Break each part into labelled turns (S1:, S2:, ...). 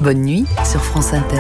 S1: Bonne nuit sur France Inter.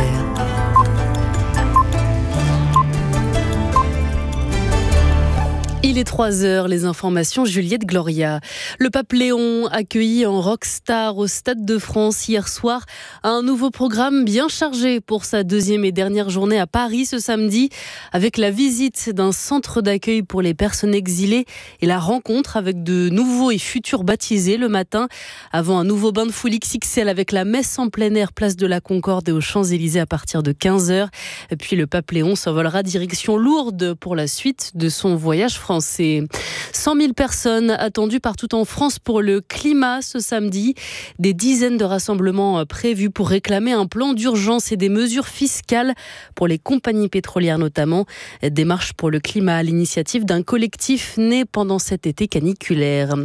S2: Il est 3h, les informations, Juliette Gloria. Le pape Léon, accueilli en rockstar au Stade de France hier soir, a un nouveau programme bien chargé pour sa deuxième et dernière journée à Paris ce samedi, avec la visite d'un centre d'accueil pour les personnes exilées et la rencontre avec de nouveaux et futurs baptisés le matin, avant un nouveau bain de foule XXL avec la messe en plein air, place de la Concorde et aux Champs-Élysées à partir de 15h. Et puis le pape Léon s'envolera direction Lourdes pour la suite de son voyage français. 100 000 personnes attendues partout en France pour le climat ce samedi. Des dizaines de rassemblements prévus pour réclamer un plan d'urgence et des mesures fiscales pour les compagnies pétrolières notamment. Des marches pour le climat à l'initiative d'un collectif né pendant cet été caniculaire.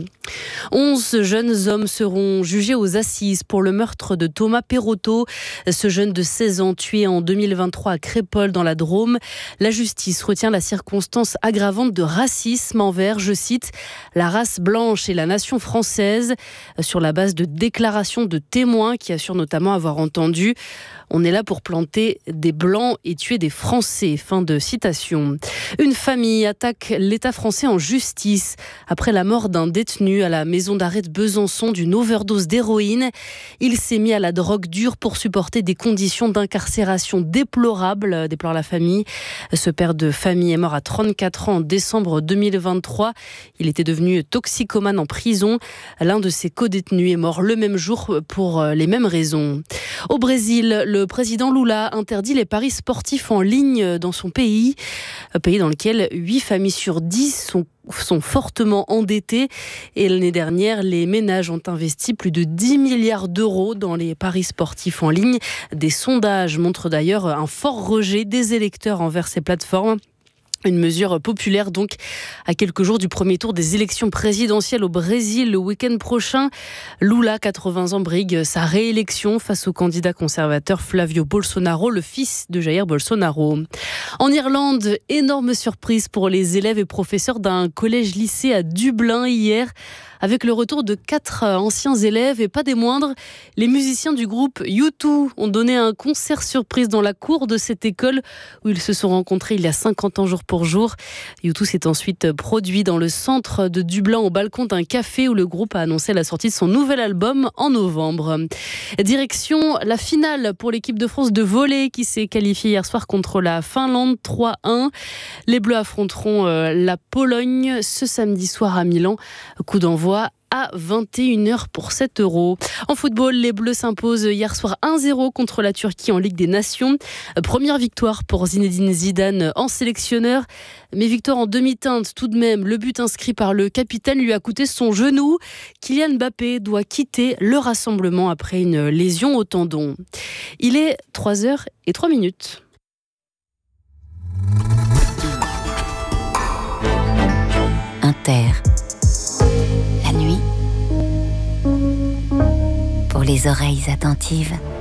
S2: 11 jeunes hommes seront jugés aux assises pour le meurtre de Thomas Perotto, ce jeune de 16 ans tué en 2023 à Crépol dans la Drôme. La justice retient la circonstance aggravante de racisme envers, je cite, la race blanche et la nation française, sur la base de déclarations de témoins qui assurent notamment avoir entendu « On est là pour planter des blancs et tuer des Français ». Fin de citation. Une famille attaque l'État français en justice après la mort d'un détenu à la maison d'arrêt de Besançon d'une overdose d'héroïne. Il s'est mis à la drogue dure pour supporter des conditions d'incarcération déplorables, déplore la famille. Ce père de famille est mort à 34 ans en décembre 2023. Il était devenu toxicomane en prison. L'un de ses codétenus est mort le même jour pour les mêmes raisons. Au Brésil, le président Lula interdit les paris sportifs en ligne dans son pays, un pays dans lequel 8 familles sur 10 sont fortement endettées. Et l'année dernière, les ménages ont investi plus de 10 milliards d'euros dans les paris sportifs en ligne. Des sondages montrent d'ailleurs un fort rejet des électeurs envers ces plateformes. Une mesure populaire donc à quelques jours du premier tour des élections présidentielles au Brésil le week-end prochain. Lula, 80 ans, brigue sa réélection face au candidat conservateur Flávio Bolsonaro, le fils de Jair Bolsonaro. En Irlande, énorme surprise pour les élèves et professeurs d'un collège-lycée à Dublin hier, avec le retour de 4 anciens élèves et pas des moindres. Les musiciens du groupe U2 ont donné un concert surprise dans la cour de cette école où ils se sont rencontrés il y a 50 ans jour pour jour. U2 s'est ensuite produit dans le centre de Dublin au balcon d'un café où le groupe a annoncé la sortie de son nouvel album en novembre. Direction la finale pour l'équipe de France de volley qui s'est qualifiée hier soir contre la Finlande 3-1. Les Bleus affronteront la Pologne ce samedi soir à Milan. Coup d'envoi à 21h pour 7 €. En football, les Bleus s'imposent hier soir 1-0 contre la Turquie en Ligue des Nations. Première victoire pour Zinedine Zidane en sélectionneur. Mais victoire en demi-teinte tout de même. Le but inscrit par le capitaine lui a coûté son genou. Kylian Mbappé doit quitter le rassemblement après une lésion au tendon. Il est 3h03.
S3: Inter. La nuit, pour les oreilles attentives.